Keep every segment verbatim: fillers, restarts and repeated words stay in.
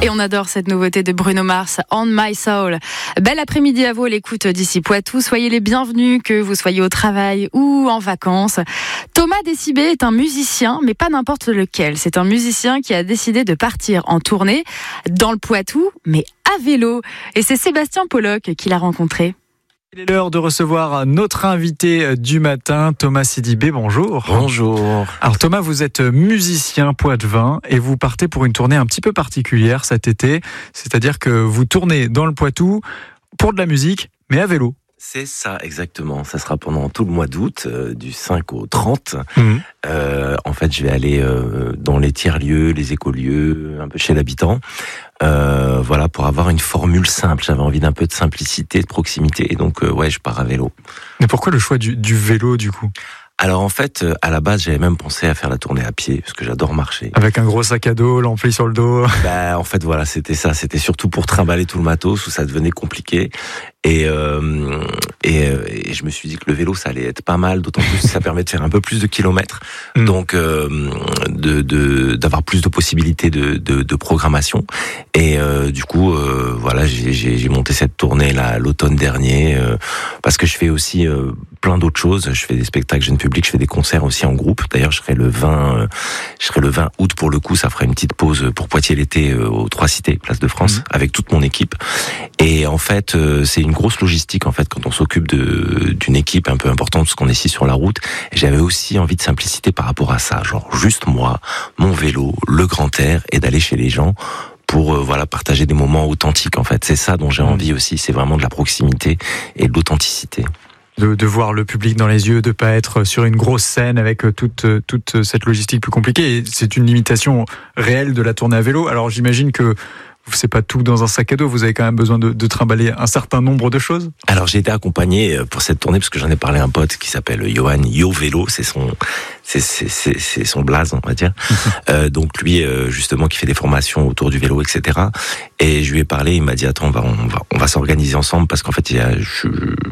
Et on adore cette nouveauté de Bruno Mars, On My Soul. Bel après-midi à vous, l'écoute d'ici Poitou. Soyez les bienvenus, que vous soyez au travail ou en vacances. Thomas Décibé est un musicien, mais pas n'importe lequel. C'est un musicien qui a décidé de partir en tournée dans le Poitou, mais à vélo. Et c'est Sébastien Pollock qui l'a rencontré. Il est l'heure de recevoir notre invité du matin, Thomas Sidibé. Bonjour. Bonjour. Alors Thomas, vous êtes musicien poitevin et vous partez pour une tournée un petit peu particulière cet été. C'est-à-dire que vous tournez dans le Poitou pour de la musique, mais à vélo. C'est ça, exactement. Ça sera pendant tout le mois d'août, euh, du cinq au trente. Mmh. Euh, en fait, je vais aller euh, dans les tiers-lieux, les écolieux, un peu chez l'habitant. Euh, voilà, pour avoir une formule simple. J'avais envie d'un peu de simplicité, de proximité. Et donc, euh, ouais, je pars à vélo. Mais pourquoi le choix du, du vélo, du coup ? Alors en fait, à la base, j'avais même pensé à faire la tournée à pied, parce que j'adore marcher. Avec un gros sac à dos, l'ampli sur le dos. Bah, en fait, voilà, c'était ça. C'était surtout pour trimballer tout le matos, où ça devenait compliqué. Et, euh, et, et je me suis dit que le vélo, ça allait être pas mal, d'autant plus que ça permet de faire un peu plus de kilomètres, mmh. donc euh, de, de d'avoir plus de possibilités de, de, de programmation. Et euh, du coup, euh, voilà, j'ai, j'ai, j'ai monté cette tournée là l'automne dernier, euh, parce que je fais aussi euh, plein d'autres choses. Je fais des spectacles jeunes publics, je fais des concerts aussi en groupe. D'ailleurs, je serai le vingt, euh, je serai le vingt août pour le coup. Ça fera une petite pause pour Poitiers l'été euh, aux Trois Cités, Place de France, mmh. avec toute mon équipe. Et en fait, euh, c'est une grosse logistique en fait quand on s'occupe de d'une équipe un peu importante parce qu'on est ici sur la route. Et j'avais aussi envie de simplicité par rapport à ça, genre juste moi, mon vélo, le grand air et d'aller chez les gens pour euh, voilà partager des moments authentiques en fait. C'est ça dont j'ai envie aussi, c'est vraiment de la proximité et de l'authenticité. De, de voir le public dans les yeux, de pas être sur une grosse scène avec toute toute cette logistique plus compliquée. Et c'est une limitation réelle de la tournée à vélo. Alors j'imagine que c'est pas tout dans un sac à dos, vous avez quand même besoin de, de trimballer un certain nombre de choses. Alors j'ai été accompagné pour cette tournée parce que j'en ai parlé à un pote qui s'appelle Johan Yo Vélo, c'est son c'est c'est c'est, c'est son blaze on va dire. euh, donc lui euh, justement qui fait des formations autour du vélo et cetera. Et je lui ai parlé, il m'a dit attends on va on va on va s'organiser ensemble parce qu'en fait il y a, je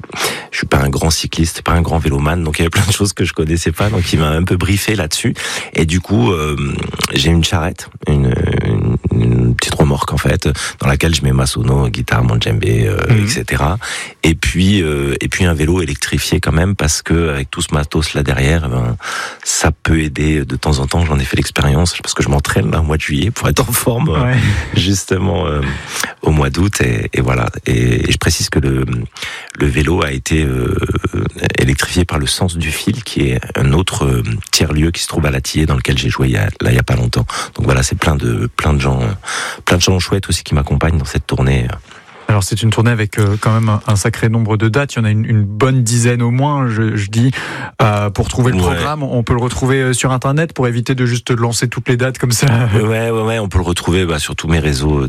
je suis pas un grand cycliste, pas un grand vélomane, donc il y avait plein de choses que je connaissais pas, donc il m'a un peu briefé là-dessus. Et du coup euh, j'ai une charrette, une, une une petite remorque en fait, dans laquelle je mets ma sono, guitare, mon djembé, euh, mmh. et cetera. Et puis euh, et puis un vélo électrifié quand même parce que avec tout ce matos là derrière, ben ça peut aider de temps en temps. J'en ai fait l'expérience parce que je m'entraîne là au mois de juillet pour être en forme ouais. justement euh, au mois d'août et, et voilà. Et, et je précise que le le vélo a été euh, électrifié par le Sens du Fil, qui est un autre euh, tiers-lieu qui se trouve à Latillé, dans lequel j'ai joué il y a, là il y a pas longtemps. Donc voilà, c'est plein de plein de gens, plein de gens chouettes aussi qui m'accompagnent dans cette tournée. Alors c'est une tournée avec euh, quand même un, un sacré nombre de dates. Il y en a une, une bonne dizaine au moins, je, je dis. Euh, pour trouver le ouais. programme, on peut le retrouver sur Internet pour éviter de juste lancer toutes les dates comme ça. Ouais, ouais, ouais. On peut le retrouver bah, sur tous mes réseaux,